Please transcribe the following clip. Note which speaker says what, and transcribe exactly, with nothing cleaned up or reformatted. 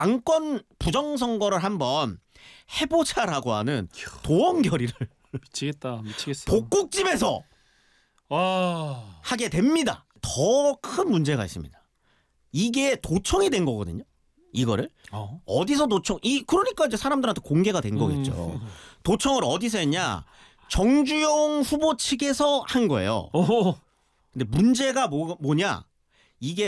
Speaker 1: 당권 부정선거를 한번 해보자라고 하는 도원 결의를
Speaker 2: 미치겠다, 미치겠어.
Speaker 1: 복국집에서
Speaker 2: 와,
Speaker 1: 하게 됩니다. 더 큰 문제가 있습니다. 이게 도청이 된 거거든요. 이거를
Speaker 2: 어?
Speaker 1: 어디서 도청? 이 그러니까 이제 사람들한테 공개가 된 거겠죠.
Speaker 2: 음.
Speaker 1: 도청을 어디서 했냐? 정주영 후보 측에서 한 거예요.
Speaker 2: 오.
Speaker 1: 근데 문제가 뭐, 뭐냐? 이게